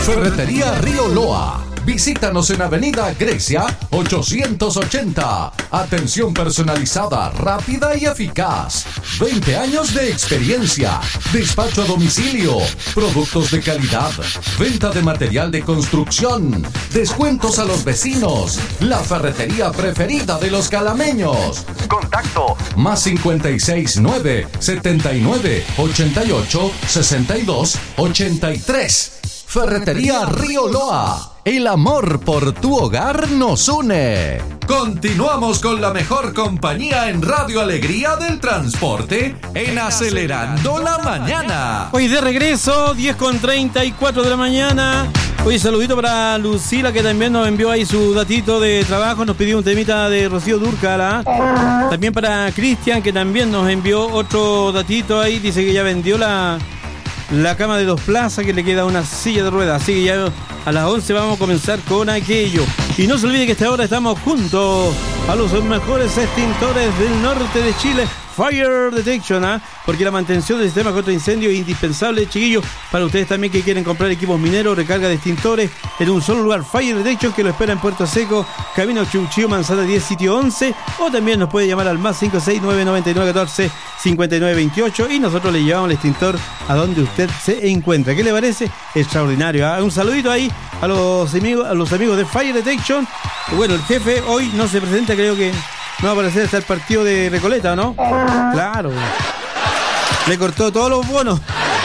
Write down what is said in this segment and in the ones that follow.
Ferretería Río Loa. Visítanos en Avenida Grecia 880. Atención personalizada, rápida y eficaz. 20 años de experiencia. Despacho a domicilio. Productos de calidad. Venta de material de construcción. Descuentos a los vecinos. La ferretería preferida de los calameños. Contacto más 569 79 88 62 83. Ferretería Río Loa. El amor por tu hogar nos une. Continuamos con la mejor compañía en Radio Alegría del Transporte en Acelerando la Mañana. Hoy de regreso, 10:34 de la mañana. Hoy saludito para Lucila, que también nos envió ahí su datito de trabajo. Nos pidió un temita de Rocío Dúrcal. También para Cristian, que también nos envió otro datito ahí. Dice que ya vendió la cama de 2 plazas, que le queda una silla de ruedas. Así que ya a las 11 vamos a comenzar con aquello. Y no se olvide que esta hora estamos juntos a los mejores extintores del norte de Chile, Fire Detection, porque la mantención del sistema contra incendios es indispensable, chiquillos, para ustedes también que quieren comprar equipos mineros, recarga de extintores en un solo lugar. Fire Detection, que lo espera en Puerto Seco, Camino Chuchío, Manzana 10, sitio 11, o también nos puede llamar al más 569 99 14 59 28 y nosotros le llevamos el extintor a donde usted se encuentra. ¿Qué le parece? Extraordinario. Un saludito ahí a los amigos de Fire Detection. Bueno, el jefe hoy no se presenta, creo que no va a aparecer hasta el partido de Recoleta, ¿no? Claro. Le cortó todos los bonos.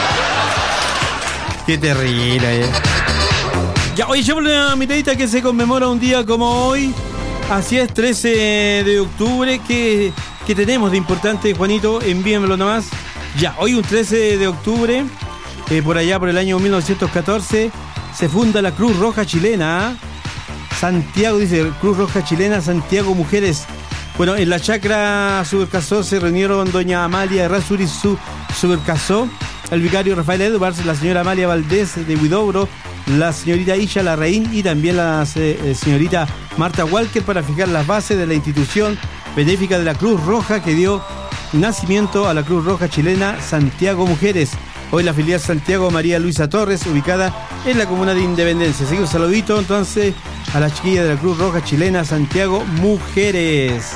Qué terrible. Ya, hoy llevo una miradita que se conmemora un día como hoy. Así es, 13 de octubre. ¿Qué tenemos de importante, Juanito? Envíenmelo nomás. Ya, hoy un 13 de octubre, por allá por el año 1914, se funda la Cruz Roja Chilena. Santiago, dice Cruz Roja Chilena, Santiago Mujeres. Bueno, en la chacra Subercasó se reunieron doña Amalia Errázuriz Subercasó, el vicario Rafael Edwards, la señora Amalia Valdés de Huidobro, la señorita Isha Larraín y también la señorita Marta Walker para fijar las bases de la institución benéfica de la Cruz Roja que dio nacimiento a la Cruz Roja Chilena Santiago Mujeres. Hoy la filial Santiago María Luisa Torres, ubicada en la comuna de Independencia. Así que un saludito entonces a la chiquilla de la Cruz Roja Chilena Santiago Mujeres.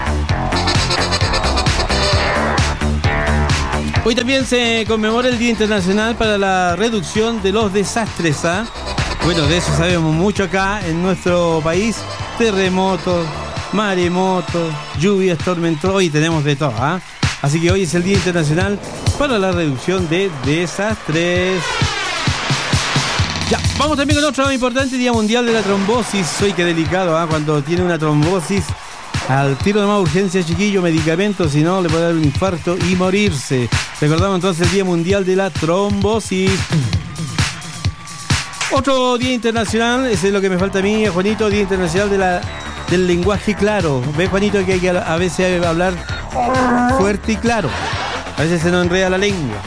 Hoy también se conmemora el Día Internacional para la Reducción de los Desastres. Bueno, de eso sabemos mucho acá en nuestro país. Terremotos, maremotos, lluvias, tormentos. Hoy tenemos de todo. Así que hoy es el Día Internacional para la Reducción de Desastres. Ya, vamos también con otro importante Día Mundial de la Trombosis. Hoy qué delicado, cuando tiene una trombosis. Al tiro de más urgencia, chiquillo, medicamentos, si no le puede dar un infarto y morirse. Recordamos entonces el Día Mundial de la Trombosis. Otro día internacional, ese es lo que me falta a mí, Juanito, Día Internacional del lenguaje claro. ¿Ves, Juanito, que hay que a veces hablar fuerte y claro? A veces se nos enreda la lengua.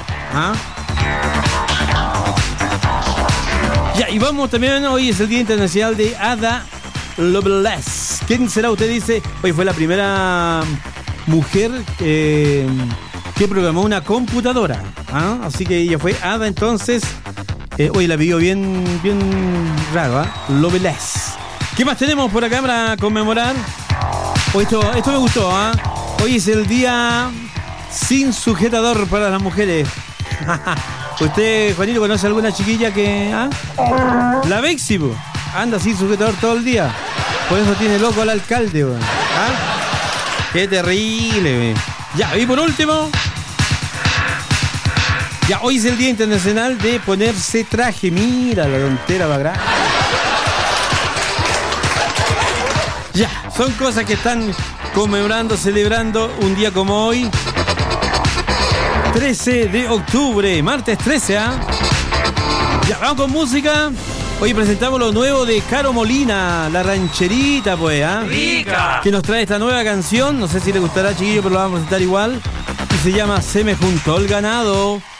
Ya, y vamos también, hoy es el Día Internacional de Ada Lovelace. ¿Quién será? Usted dice, hoy fue la primera mujer que programó una computadora. Así que ella fue Ada, entonces. Hoy la pidió bien raro, Lovelace. ¿Qué más tenemos por acá para conmemorar? Esto me gustó, Hoy es el día sin sujetador para las mujeres. ¿Usted, Juanito, conoce alguna chiquilla que... La Bexi, anda sin sujetador todo el día. Por eso tiene loco al alcalde, Qué terrible, Ya, y por último... Ya, hoy es el Día Internacional de ponerse traje. Mira la tontera va grande. Ya, son cosas que están conmemorando, celebrando un día como hoy. 13 de octubre, martes 13, Ya, vamos con música. Hoy presentamos lo nuevo de Caro Molina, La Rancherita, pues, ¡Rica! Que nos trae esta nueva canción. No sé si le gustará, chiquillo, pero lo vamos a presentar igual. Y se llama Se me juntó el ganado.